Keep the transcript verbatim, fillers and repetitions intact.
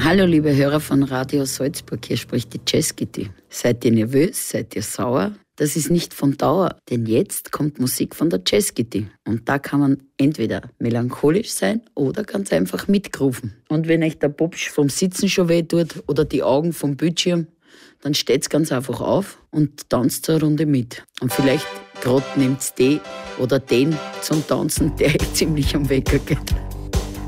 Hallo liebe Hörer von Radio Salzburg, hier spricht die Jazzkitty. Seid ihr nervös? Seid ihr sauer? Das ist nicht von Dauer, denn jetzt kommt Musik von der Jazzkitty. Und da kann man entweder melancholisch sein oder ganz einfach mitgrooven. Und wenn euch der Popsch vom Sitzen schon weh tut oder die Augen vom Bildschirm, dann steht's ganz einfach auf und tanzt eine Runde mit. Und vielleicht gerade nehmt's die oder den zum Tanzen, der echt ziemlich am Wecker geht.